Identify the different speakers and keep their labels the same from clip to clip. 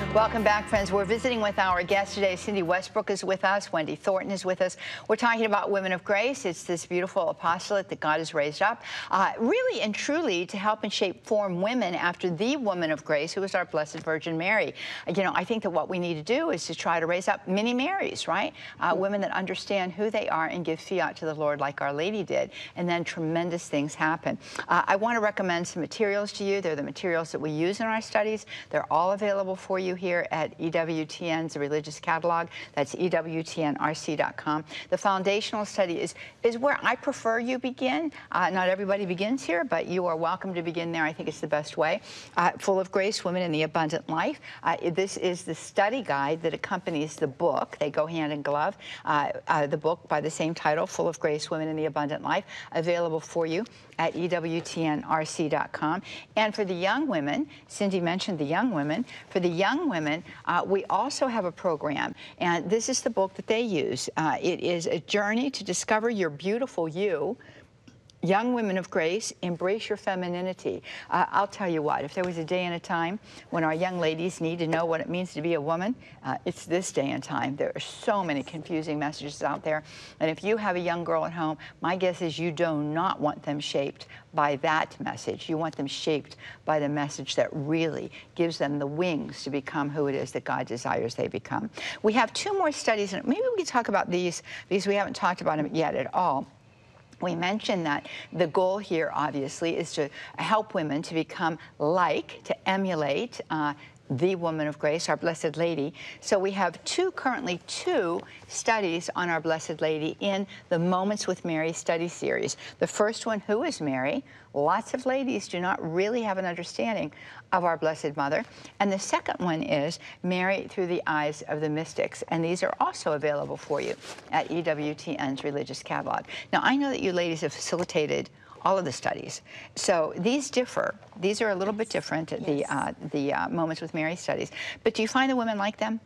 Speaker 1: Welcome back, friends. We're visiting with our guest today. Cindy Westbrook is with us. Wendy Thornton is with us. We're talking about Women of Grace. It's this beautiful apostolate that God has raised up, really and truly to help and shape form women after the woman of grace, who is our Blessed Virgin Mary. You know, I think that what we need to do is to try to raise up many Marys, right? Women that understand who they are and give fiat to the Lord like Our Lady did, and then tremendous things happen. I want to recommend some materials to you. They're the materials that we use in our studies. They're all available for you here at EWTN's Religious Catalog. That's EWTNRC.com. The foundational study is where I prefer you begin. Not everybody begins here, but you are welcome to begin there. I think it's the best way. Full of Grace, Women in the Abundant Life. This is the study guide that accompanies the book. They go hand in glove. The book by the same title, Full of Grace, Women in the Abundant Life, available for you at EWTNRC.com. And for the young women, Cindy mentioned the young women. For the young women, we also have a program, and this is the book that they use. It is a journey to discover your beautiful you. Young Women of Grace, Embrace Your Femininity. I'll tell you what, if there was a day and a time when our young ladies need to know what it means to be a woman, it's this day and time. There are so many confusing messages out there. And if you have a young girl at home, my guess is you do not want them shaped by that message. You want them shaped by the message that really gives them the wings to become who it is that God desires they become. We have two more studies, and maybe we can talk about these because we haven't talked about them yet at all. We mentioned that the goal here, obviously, is to help women to become like, to emulate the woman of grace, our Blessed Lady. So we have currently two studies on our Blessed Lady in the Moments with Mary study series. The first one, Who is Mary? Lots of ladies do not really have an understanding of our Blessed Mother. And the second one is Mary Through the Eyes of the Mystics. And these are also available for you at EWTN's Religious Catalog. Now, I know that you ladies have facilitated all of the studies. So these differ. These are a little bit different, yes. The Moments with Mary studies. But do you find the women like them?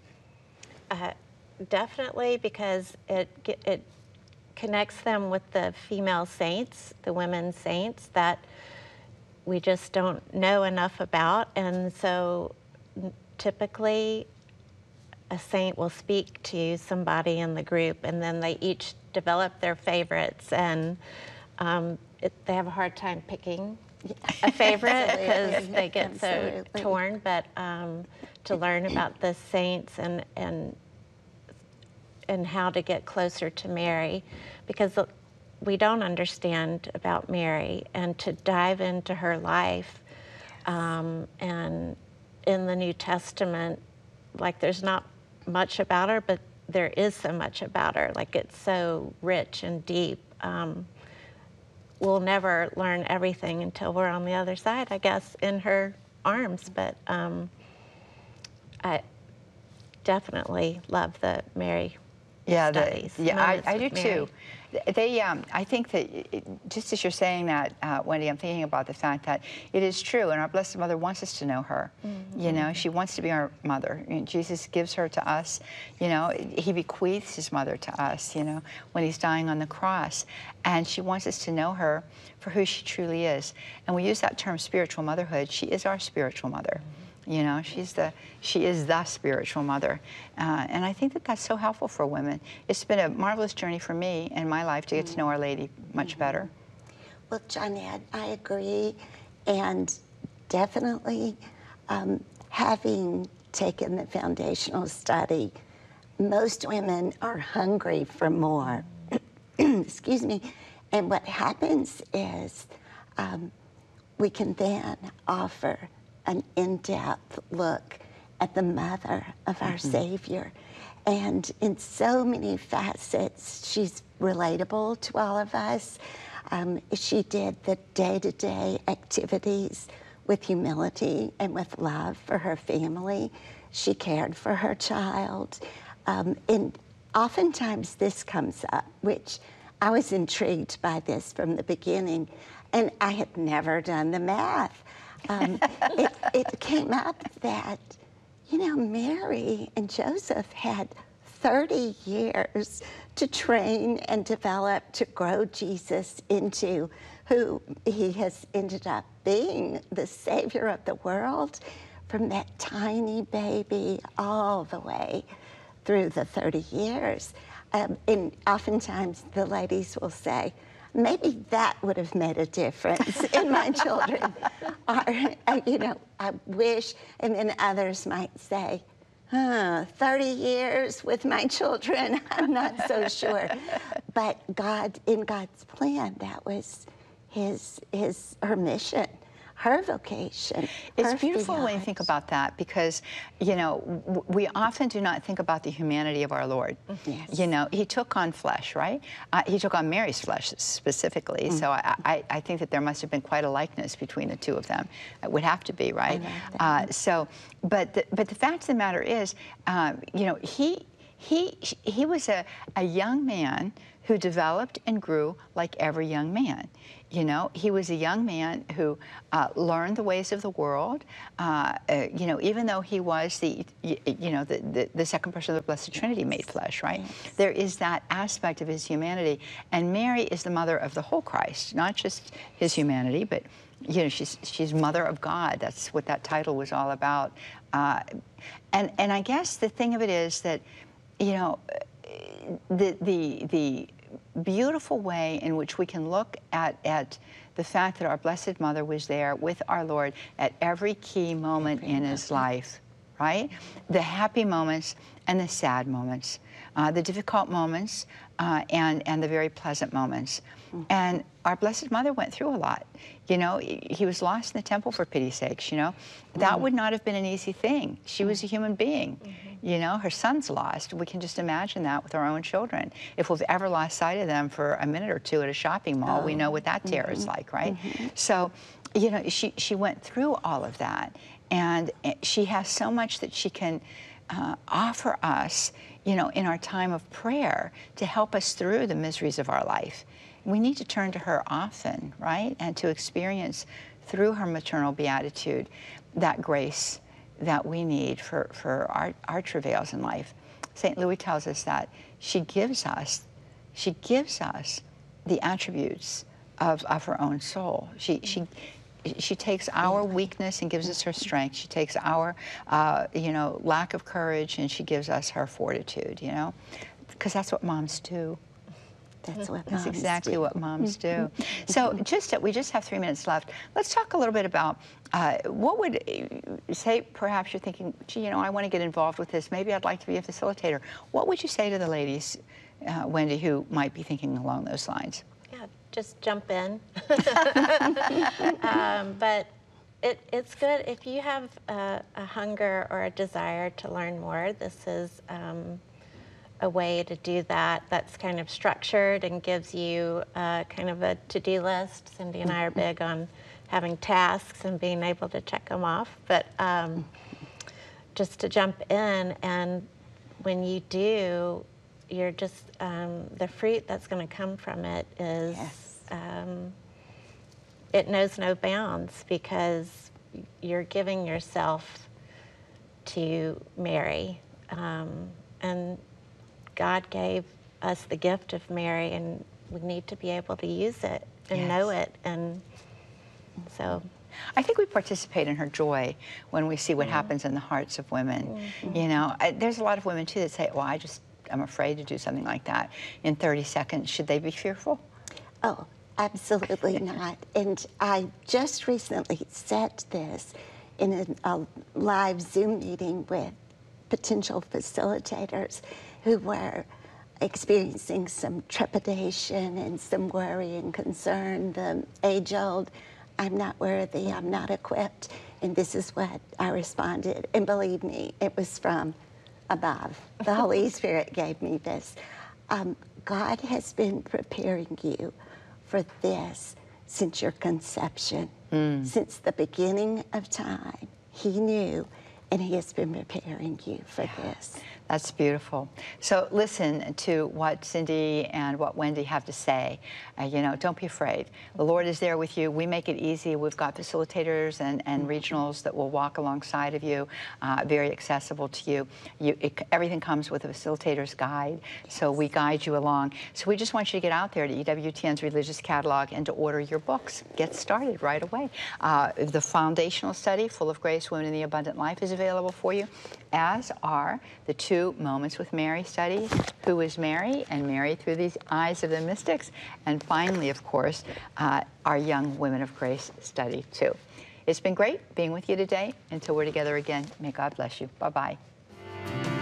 Speaker 2: Definitely, because it connects them with the female saints, the women saints that we just don't know enough about. And so typically a saint will speak to somebody in the group, and then they each develop their favorites, and they have a hard time picking a favorite because they get so torn. But to learn about the saints and how to get closer to Mary, because we don't understand about Mary, and to dive into her life, and in the New Testament, like there's not much about her, but there is so much about her. Like it's so rich and deep. We'll never learn everything until we're on the other side, I guess, in her arms. But I definitely love the Mary studies.
Speaker 1: I do too. I think that just as you're saying that, Wendy, I'm thinking about the fact that it is true, and our Blessed Mother wants us to know her. Mm-hmm. You know, she wants to be our mother. Jesus gives her to us. You know, he bequeaths his mother to us, you know, when he's dying on the cross. And she wants us to know her for who she truly is. And we use that term spiritual motherhood. She is our spiritual mother. Mm-hmm. You know, she is the spiritual mother. And I think that that's so helpful for women. It's been a marvelous journey for me in my life to get to know Our Lady much better.
Speaker 3: Well, Johnette, I agree. And definitely having taken the foundational study, most women are hungry for more. Excuse me. And what happens is we can then offer an in-depth look at the mother of our Savior. And in so many facets, she's relatable to all of us. She did the day-to-day activities with humility and with love for her family. She cared for her child. And oftentimes this comes up, which I was intrigued by this from the beginning, and I had never done the math. It came up that, you know, Mary and Joseph had 30 years to train and develop to grow Jesus into who he has ended up being, the Savior of the world. from that tiny baby all the way through the 30 years. And oftentimes the ladies will say, maybe that would have made a difference in my children. Or, I wish, and then others might say, 30 years with my children, I'm not so sure. But God, in God's plan, that was her mission, her vocation.
Speaker 1: It's beautiful when you think about that, because, we often do not think about the humanity of our Lord.
Speaker 3: Yes.
Speaker 1: He took on flesh, right? He took on Mary's flesh specifically. So I think that there must have been quite a likeness between the two of them. It would have to be, right? But the fact of the matter is, he was a young man who developed and grew like every young man. He was a young man who learned the ways of the world. Even though he was the second person of the Blessed Trinity made flesh, right?
Speaker 3: Yes.
Speaker 1: There is that aspect of his humanity, and Mary is the mother of the whole Christ, not just his humanity, but she's Mother of God. That's what that title was all about. And I guess the thing of it is that, the beautiful way in which we can look at the fact that our Blessed Mother was there with our Lord at every key moment in his life, right? The happy moments and the sad moments, the difficult moments and the very pleasant moments. And our Blessed Mother went through a lot. He was lost in the temple, for pity's sakes, That would not have been an easy thing. She was a human being. Her son's lost. We can just imagine that with our own children. If we've ever lost sight of them for a minute or two at a shopping mall, we know what that terror is like, right? So, she went through all of that. And she has so much that she can offer us, in our time of prayer to help us through the miseries of our life. We need to turn to her often, right? And to experience through her maternal beatitude that grace that we need for our travails in life. St. Louis tells us that she gives us the attributes of her own soul. She takes our weakness and gives us her strength. She takes our, lack of courage, and she gives us her fortitude, because that's what moms do.
Speaker 3: That's
Speaker 1: exactly what moms do. So we just have 3 minutes left. Let's talk a little bit about what would, say perhaps you're thinking, gee, I want to get involved with this. Maybe I'd like to be a facilitator. What would you say to the ladies, Wendy, who might be thinking along those lines?
Speaker 2: Yeah, just jump in. But it's good if you have a hunger or a desire to learn more. This is a way to do that that's kind of structured and gives you kind of a to-do list. Cindy and I are big on having tasks and being able to check them off, but just to jump in, and when you do, you're just, the fruit that's going to come from it is, it knows no bounds, because you're giving yourself to Mary, and God gave us the gift of Mary, and we need to be able to use it and know it. And so
Speaker 1: I think we participate in her joy when we see what happens in the hearts of women. There's a lot of women too that say, well, I'm afraid to do something like that in 30 seconds. Should they be fearful?
Speaker 3: Oh, absolutely not. And I just recently said this in a live Zoom meeting with potential facilitators who were experiencing some trepidation and some worry and concern, the age-old, I'm not worthy, I'm not equipped. And this is what I responded. And believe me, it was from above. The Holy Spirit gave me this. God has been preparing you for this since your conception, since the beginning of time. He knew, and he has been preparing you for this.
Speaker 1: That's beautiful. So listen to what Cindy and what Wendy have to say. You know, don't be afraid. The Lord is there with you. We make it easy. We've got facilitators and regionals that will walk alongside of you, very accessible to you. Everything comes with a facilitator's guide, so we guide you along. So we just want you to get out there to EWTN's Religious Catalog and to order your books. Get started right away. The foundational study, Full of Grace, Women in the Abundant Life, is available for you, as are the 2 Moments with Mary studies, Who is Mary? And Mary Through the Eyes of the Mystics. And finally, of course, our Young Women of Grace study, too. It's been great being with you today. Until we're together again, may God bless you. Bye-bye.